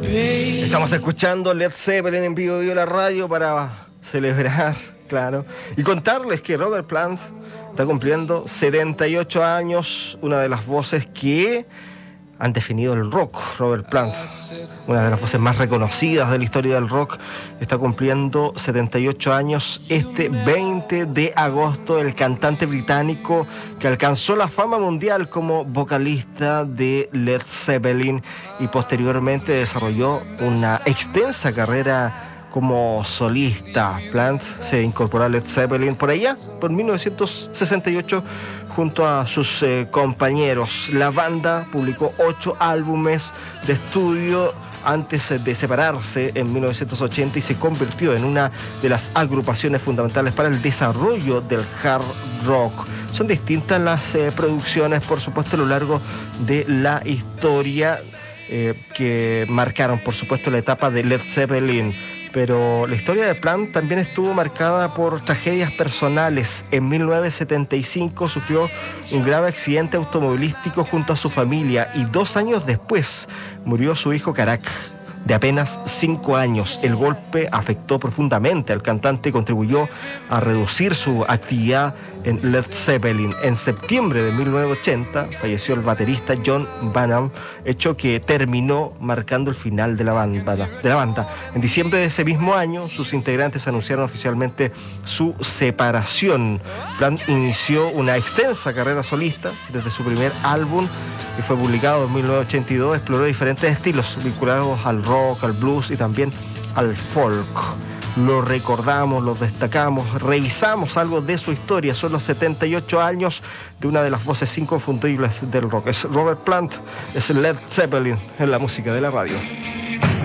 Estamos escuchando Led Zeppelin en Vivo Vivo la radio para celebrar, claro, y contarles que Robert Plant está cumpliendo 78 años, una de las voces que han definido el rock. Robert Plant, una de las voces más reconocidas de la historia del rock, está cumpliendo 78 años este 20 de agosto. El cantante británico que alcanzó la fama mundial como vocalista de Led Zeppelin y posteriormente desarrolló una extensa carrera como solista. Plant se incorporó a Led Zeppelin por allá, por 1968, junto a sus compañeros. La banda publicó 8 álbumes de estudio antes de separarse en 1980 y se convirtió en una de las agrupaciones fundamentales para el desarrollo del hard rock. Son distintas las producciones, por supuesto, a lo largo de la historia que marcaron, por supuesto, la etapa de Led Zeppelin. Pero la historia de Plant también estuvo marcada por tragedias personales. En 1975 sufrió un grave accidente automovilístico junto a su familia y 2 años después murió su hijo Karak, de apenas 5 años. El golpe afectó profundamente al cantante y contribuyó a reducir su actividad en Led Zeppelin. En septiembre de 1980 falleció el baterista John Bonham, hecho que terminó marcando el final de la banda. En diciembre de ese mismo año, sus integrantes anunciaron oficialmente su separación. Plant inició una extensa carrera solista. Desde su primer álbum, que fue publicado en 1982, exploró diferentes estilos vinculados al rock, al blues y también al folk. Lo recordamos, lo destacamos, revisamos algo de su historia. Son los 78 años de una de las voces inconfundibles del rock. Es Robert Plant, es Led Zeppelin en la música de la radio.